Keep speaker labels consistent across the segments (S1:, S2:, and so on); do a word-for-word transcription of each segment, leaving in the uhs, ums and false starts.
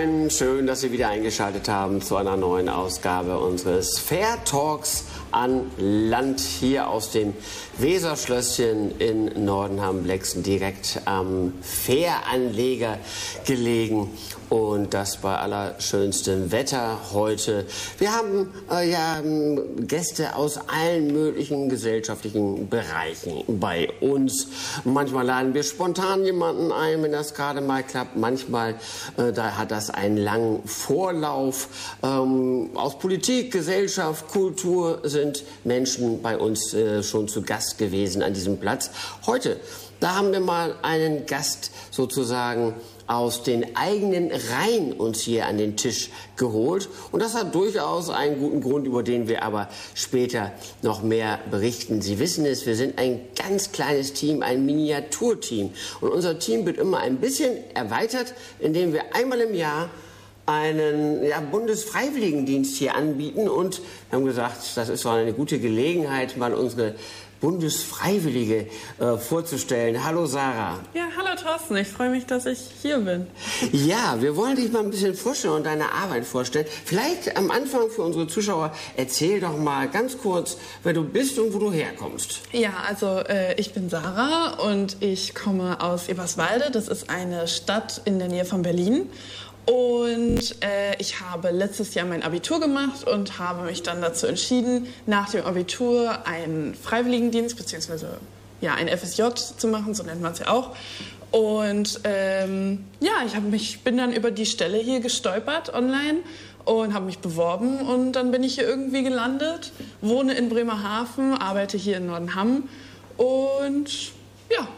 S1: Moin, schön, dass Sie wieder eingeschaltet haben zu einer neuen Ausgabe unseres Fair Talks an Land hier aus dem Weserschlösschen in Nordenham-Blexen, direkt am Fähranleger gelegen und das bei allerschönstem Wetter heute. Wir haben äh, ja Gäste aus allen möglichen gesellschaftlichen Bereichen bei uns. Manchmal laden wir spontan jemanden ein, wenn das gerade mal klappt. Manchmal äh, da hat das einen langen Vorlauf. Ähm, aus Politik, Gesellschaft, Kultur sind Menschen bei uns äh, schon zu Gast gewesen an diesem Platz. Heute, da haben wir mal einen Gast sozusagen aus den eigenen Reihen uns hier an den Tisch geholt. Und das hat durchaus einen guten Grund, über den wir aber später noch mehr berichten. Sie wissen es, wir sind ein ganz kleines Team, ein Miniaturteam. Und unser Team wird immer ein bisschen erweitert, indem wir einmal im Jahr einen ja, Bundesfreiwilligendienst hier anbieten. Und wir haben gesagt, das ist so eine gute Gelegenheit, mal unsere Bundesfreiwillige äh, vorzustellen. Hallo Sarah.
S2: Ja, hallo Thorsten, ich freue mich, dass ich hier bin.
S1: Ja, wir wollen dich mal ein bisschen vorstellen und deine Arbeit vorstellen. Vielleicht am Anfang für unsere Zuschauer, erzähl doch mal ganz kurz, wer du bist und wo du herkommst.
S2: Ja, also äh, ich bin Sarah und ich komme aus Eberswalde. Das ist eine Stadt in der Nähe von Berlin. Und äh, ich habe letztes Jahr mein Abitur gemacht und habe mich dann dazu entschieden, nach dem Abitur einen Freiwilligendienst bzw. ja, ein F S J zu machen, so nennt man es ja auch. Und ähm, ja, ich hab mich, bin dann über die Stelle hier gestolpert online und habe mich beworben und dann bin ich hier irgendwie gelandet, wohne in Bremerhaven, arbeite hier in Nordenham und ja.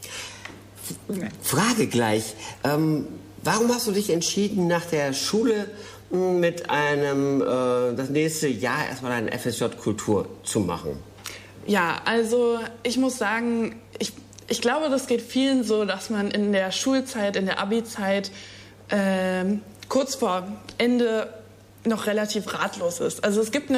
S1: Frage gleich. Ähm Warum hast du dich entschieden, nach der Schule mit einem, äh, das nächste Jahr erstmal einen F S J Kultur zu machen?
S2: Ja, also ich muss sagen, ich, ich glaube, das geht vielen so, dass man in der Schulzeit, in der Abi-Zeit äh, kurz vor Ende noch relativ ratlos ist. Also es gibt eine